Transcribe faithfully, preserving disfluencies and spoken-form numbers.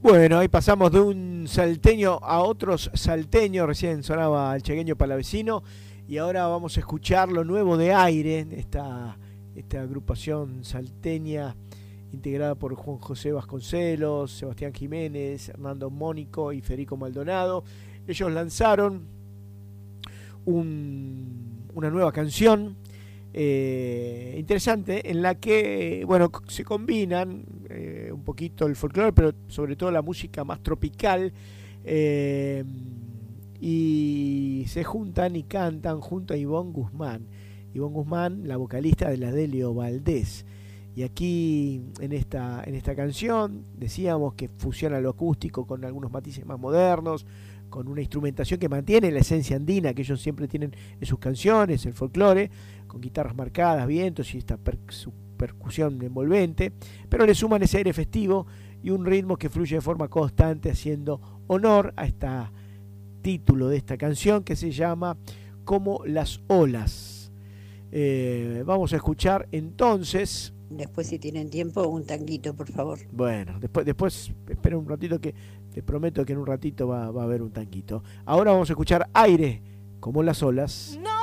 Bueno, ahí pasamos de un salteño a otros salteños. Recién sonaba el Chaqueño Palavecino. Y ahora vamos a escuchar lo nuevo de Aire, esta, esta agrupación salteña integrada por Juan José Vasconcelos, Sebastián Jiménez, Hernando Mónico y Federico Maldonado. Ellos lanzaron un, una nueva canción eh, interesante en la que, bueno, se combinan eh, un poquito el folclore, pero sobre todo la música más tropical, eh, y se juntan y cantan junto a Ivonne Guzmán. Ivonne Guzmán, la vocalista de la Delio Valdés. Y aquí en esta, en esta canción decíamos que fusiona lo acústico con algunos matices más modernos, con una instrumentación que mantiene la esencia andina que ellos siempre tienen en sus canciones, el folclore, con guitarras marcadas, vientos y esta per percusión envolvente, pero le suman ese aire festivo y un ritmo que fluye de forma constante, haciendo honor a esta título de esta canción que se llama Como las olas. Eh, vamos a escuchar entonces. Después, si tienen tiempo, un tanguito, por favor. Bueno, después, después espera un ratito que te prometo que en un ratito va, va a haber un tanguito. Ahora vamos a escuchar Aire, Como las olas. No.